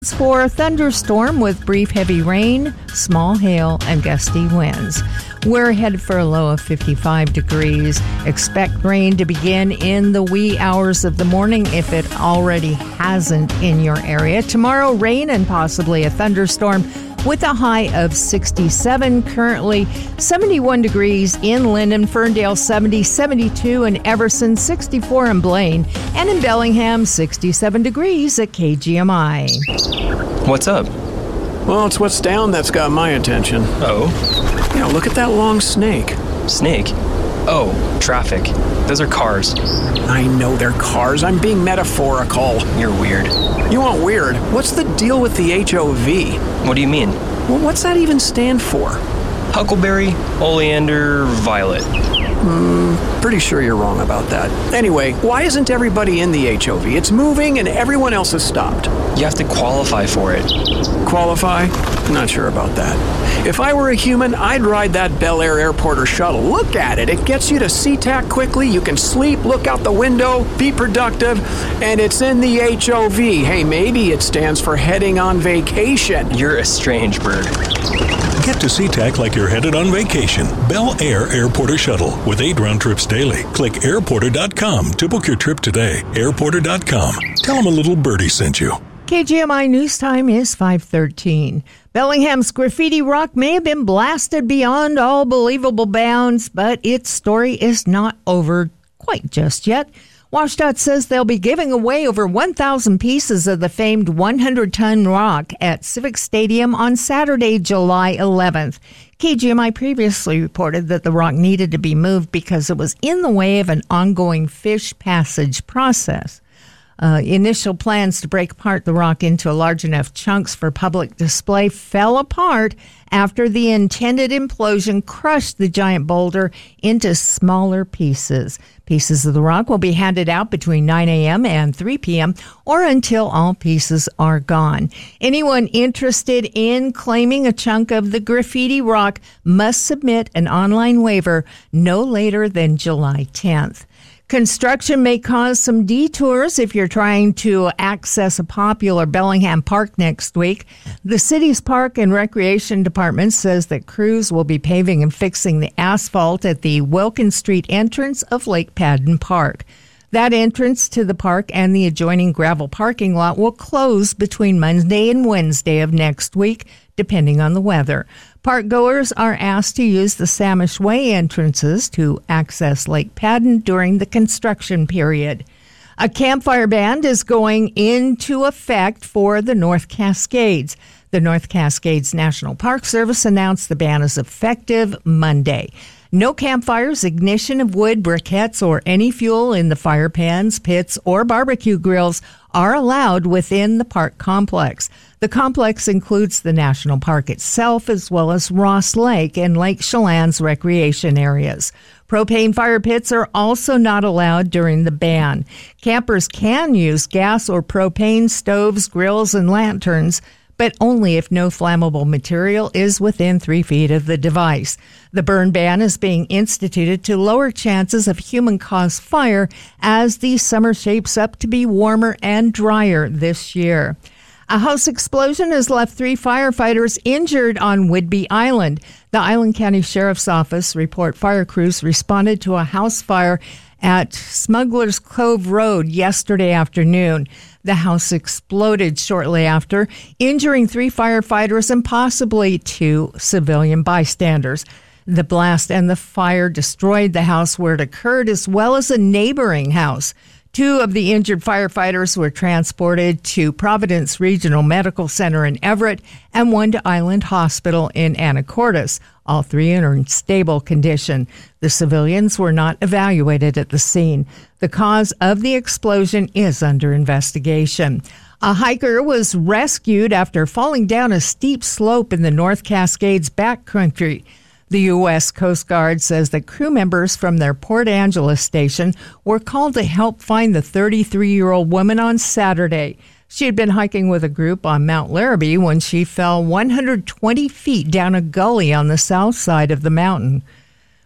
For a thunderstorm with brief heavy rain, small hail, and gusty winds. We're headed for a low of 55 degrees. Expect rain to begin in the wee hours of the morning if it already hasn't in your area. Tomorrow, rain and possibly a thunderstorm with a high of 67. Currently 71 degrees in Linden, Ferndale 70, 72 in Everson, 64 in Blaine, and in Bellingham 67 degrees at KGMI. What's up? Well, it's what's down that's got my attention. Oh? Yeah, look at that long snake. Snake? Oh, traffic. Those are cars. I know they're cars. I'm being metaphorical. You're weird. You want weird? What's the deal with the HOV? What do you mean? Well, what's that even stand for? Huckleberry, oleander, violet. Pretty sure you're wrong about that. Anyway, why isn't everybody in the HOV? It's moving and everyone else has stopped. You have to qualify for it. Qualify? Not sure about that. If I were a human, I'd ride that Bel Air airport or shuttle. Look at it. It gets you to SeaTac quickly. You can sleep, look out the window, be productive, and it's in the HOV. Hey, maybe it stands for heading on vacation. You're a strange bird. Get to SeaTac like you're headed on vacation. Bel Air Airport or Shuttle with 8 round trips daily. Click airporter.com to book your trip today. Airporter.com. Tell them a little birdie sent you. KGMI News Time is 5:13. Bellingham's graffiti rock may have been blasted beyond all believable bounds, but its story is not over quite just yet. WashDOT says they'll be giving away over 1,000 pieces of the famed 100-ton rock at Civic Stadium on Saturday, July 11th. KGMI previously reported that the rock needed to be moved because it was in the way of an ongoing fish passage process. Initial plans to break apart the rock into large enough chunks for public display fell apart after the intended implosion crushed the giant boulder into smaller pieces. Pieces of the rock will be handed out between 9 a.m. and 3 p.m. or until all pieces are gone. Anyone interested in claiming a chunk of the graffiti rock must submit an online waiver no later than July 10th. Construction may cause some detours if you're trying to access a popular Bellingham Park next week. The city's Park and Recreation Department says that crews will be paving and fixing the asphalt at the Wilkins Street entrance of Lake Padden Park. That entrance to the park and the adjoining gravel parking lot will close between Monday and Wednesday of next week, depending on the weather. Park goers are asked to use the Samish Way entrances to access Lake Padden during the construction period. A campfire ban is going into effect for the North Cascades. The North Cascades National Park Service announced the ban is effective Monday. No campfires, ignition of wood, briquettes, or any fuel in the fire pans, pits, or barbecue grills are allowed within the park complex. The complex includes the national park itself as well as Ross Lake and Lake Chelan's recreation areas. Propane fire pits are also not allowed during the ban. Campers can use gas or propane stoves, grills, and lanterns, but only if no flammable material is within 3 feet of the device. The burn ban is being instituted to lower chances of human-caused fire as the summer shapes up to be warmer and drier this year. A house explosion has left 3 firefighters injured on Whidbey Island. The Island County Sheriff's Office report fire crews responded to a house fire at Smuggler's Cove Road yesterday afternoon. The house exploded shortly after, injuring 3 firefighters and possibly 2 civilian bystanders. The blast and the fire destroyed the house where it occurred, as well as a neighboring house. 2 of the injured firefighters were transported to Providence Regional Medical Center in Everett and 1 to Island Hospital in Anacortes. All 3 are in stable condition. The civilians were not evaluated at the scene. The cause of the explosion is under investigation. A hiker was rescued after falling down a steep slope in the North Cascades backcountry. The U.S. Coast Guard says that crew members from their Port Angeles station were called to help find the 33-year-old woman on Saturday. She had been hiking with a group on Mount Larrabee when she fell 120 feet down a gully on the south side of the mountain.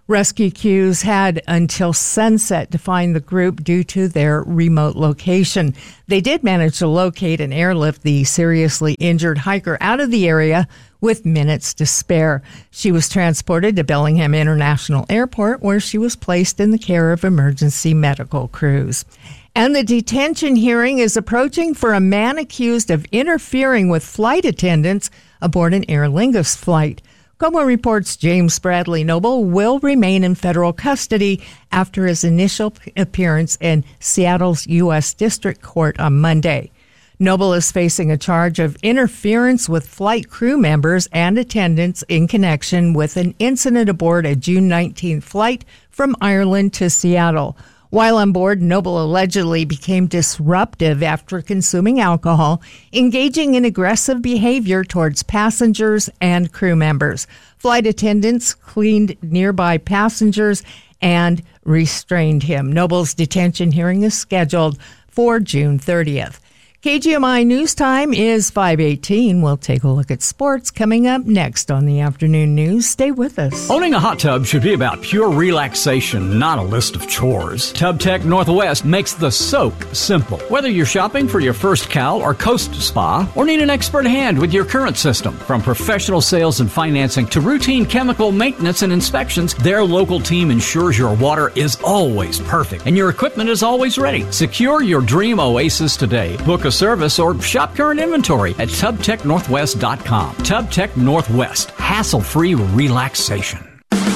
Rescue crews had until sunset to find the group due to their remote location. They did manage to locate and airlift the seriously injured hiker out of the area with minutes to spare. She was transported to Bellingham International Airport, where she was placed in the care of emergency medical crews. And the detention hearing is approaching for a man accused of interfering with flight attendants aboard an Aer Lingus flight. KOMO reports James Bradley Noble will remain in federal custody after his initial appearance in Seattle's U.S. District Court on Monday. Noble is facing a charge of interference with flight crew members and attendants in connection with an incident aboard a June 19th flight from Ireland to Seattle. While on board, Noble allegedly became disruptive after consuming alcohol, engaging in aggressive behavior towards passengers and crew members. Flight attendants cleaned nearby passengers and restrained him. Noble's detention hearing is scheduled for June 30th. KGMI News Time is 5:18. We'll take a look at sports coming up next on the afternoon news. Stay with us. Owning a hot tub should be about pure relaxation, not a list of chores. TubTech Northwest makes the soak simple. Whether you're shopping for your first Cal or Coast Spa, or need an expert hand with your current system, from professional sales and financing to routine chemical maintenance and inspections, their local team ensures your water is always perfect and your equipment is always ready. Secure your dream oasis today. Book a service or shop current inventory at TubTechNorthwest.com. TubTech Northwest. Hassle-free relaxation.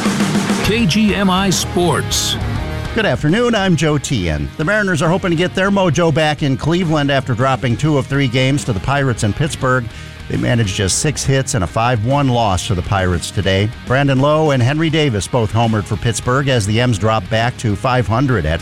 KGMI Sports. Good afternoon, I'm Joe Tian. The Mariners are hoping to get their mojo back in Cleveland after dropping 2 of 3 games to the Pirates in Pittsburgh. They managed just 6 hits and a 5-1 loss to the Pirates today. Brandon Lowe and Henry Davis both homered for Pittsburgh as the M's dropped back to .500 at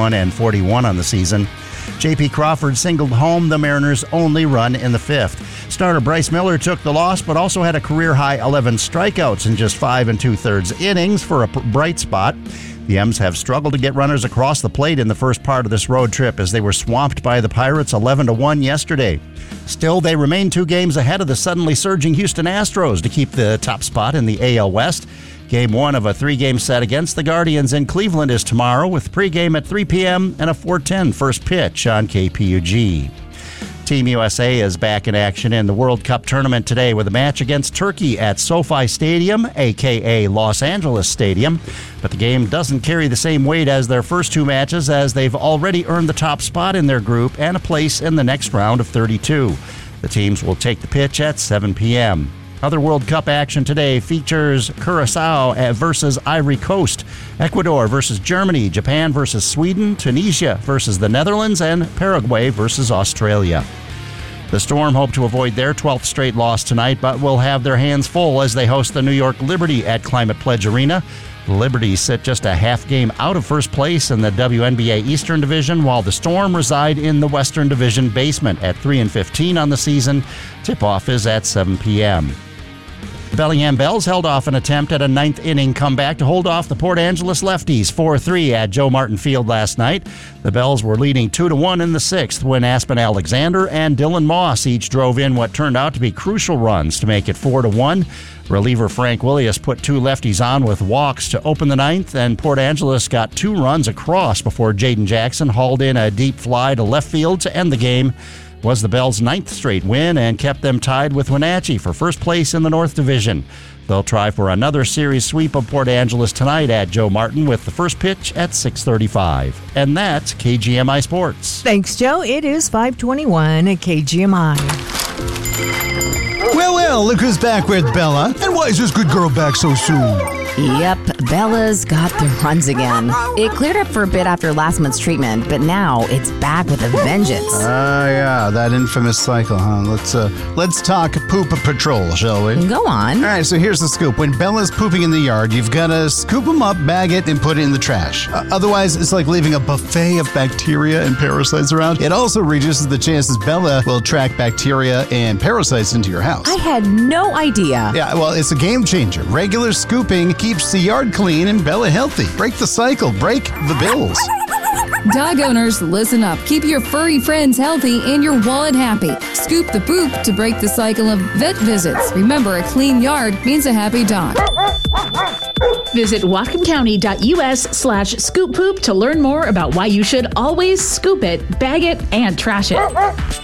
41-41 on the season. J.P. Crawford singled home the Mariners' only run in the 5th. Starter Bryce Miller took the loss, but also had a career-high 11 strikeouts in just 5 2/3 innings for a bright spot. The M's have struggled to get runners across the plate in the first part of this road trip as they were swamped by the Pirates 11-1 yesterday. Still, they remain 2 games ahead of the suddenly surging Houston Astros to keep the top spot in the AL West. Game 1 of a 3-game set against the Guardians in Cleveland is tomorrow, with pregame at 3 p.m. and a 4:10 first pitch on KPUG. Team USA is back in action in the World Cup tournament today with a match against Turkey at SoFi Stadium, a.k.a. Los Angeles Stadium. But the game doesn't carry the same weight as their first 2 matches, as they've already earned the top spot in their group and a place in the next round of 32. The teams will take the pitch at 7 p.m. Other World Cup action today features Curacao versus Ivory Coast, Ecuador versus Germany, Japan versus Sweden, Tunisia versus the Netherlands, and Paraguay versus Australia. The Storm hope to avoid their 12th straight loss tonight, but will have their hands full as they host the New York Liberty at Climate Pledge Arena. The Liberty sit just a half game out of first place in the WNBA Eastern Division, while the Storm reside in the Western Division basement at 3-15 on the season. Tip-off is at 7 p.m. The Bellingham Bells held off an attempt at a 9th inning comeback to hold off the Port Angeles Lefties 4-3 at Joe Martin Field last night. The Bells were leading 2-1 in the 6th when Aspen Alexander and Dylan Moss each drove in what turned out to be crucial runs to make it 4-1. Reliever Frank Willius put 2 lefties on with walks to open the 9th, and Port Angeles got 2 runs across before Jaden Jackson hauled in a deep fly to left field to end the game. Was the Bells' 9th straight win and kept them tied with Wenatchee for first place in the North Division. They'll try for another series sweep of Port Angeles tonight at Joe Martin with the first pitch at 6:35. And that's KGMI Sports. Thanks, Joe. It is 5:21 at KGMI. Well, look who's back with Bella. And why is this good girl back so soon? Yep, Bella's got the runs again. It cleared up for a bit after last month's treatment, but now it's back with a vengeance. Yeah, that infamous cycle, huh? Let's talk poop patrol, shall we? Go on. All right, so here's the scoop. When Bella's pooping in the yard, you've got to scoop them up, bag it, and put it in the trash. Otherwise, it's like leaving a buffet of bacteria and parasites around. It also reduces the chances Bella will track bacteria and parasites into your house. I had no idea. Yeah, well, it's a game changer. Regular scooping keeps the yard clean and Bella healthy. Break the cycle. Break the bills. Dog owners, listen up. Keep your furry friends healthy and your wallet happy. Scoop the poop to break the cycle of vet visits. Remember, a clean yard means a happy dog. Visit whatcomcounty.us/scoop poop to learn more about why you should always scoop it, bag it, and trash it.